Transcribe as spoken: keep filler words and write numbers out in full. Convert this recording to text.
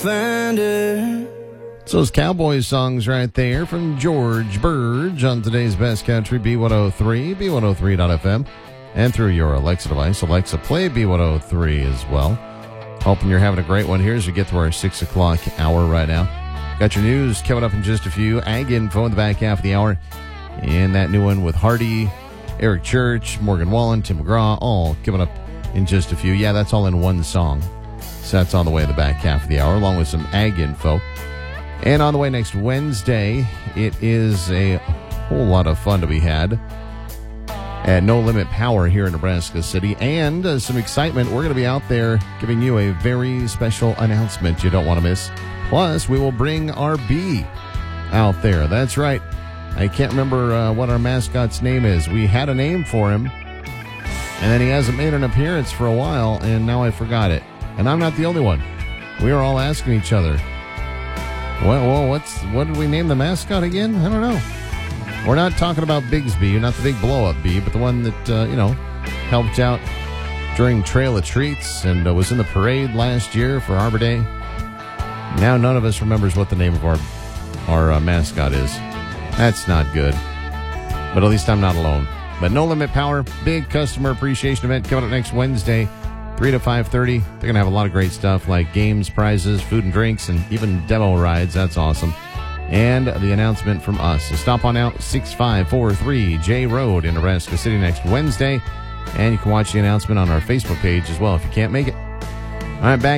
find her. It's those Cowboys songs right there from George Burge on today's Best Country, B one oh three, B one oh three dot F M, and through your Alexa device. Alexa, play B one oh three as well. Hoping you're having a great one here as we get to our six o'clock hour right now. Got your news coming up in just a few. Ag info in the back half of the hour. And that new one with Hardy, Eric Church, Morgan Wallen, Tim McGraw, all coming up in just a few. Yeah, that's all in one song. So that's on the way in the back half of the hour, along with some ag info. And on the way next Wednesday, it is a whole lot of fun to be had at No Limit Power here in Nebraska City. And uh, some excitement. We're going to be out there giving you a very special announcement you don't want to miss. Plus, we will bring our bee out there. That's right. I can't remember uh, what our mascot's name is. We had a name for him, and then he hasn't made an appearance for a while, and now I forgot it. And I'm not the only one. We are all asking each other, well, well what's what did we name the mascot again? I don't know. We're not talking about Bigsby, not the big blow-up bee, but the one that, uh, you know, helped out during Trail of Treats and uh, was in the parade last year for Arbor Day. Now none of us remembers what the name of our, our uh, mascot is. That's not good. But at least I'm not alone. But No Limit Power, big customer appreciation event coming up next Wednesday, three to five thirty. They're going to have a lot of great stuff like games, prizes, food and drinks, and even demo rides. That's awesome. And the announcement from us. So stop on out, six five four three J Road in Nebraska City next Wednesday. And you can watch the announcement on our Facebook page as well if you can't make it. All right, back.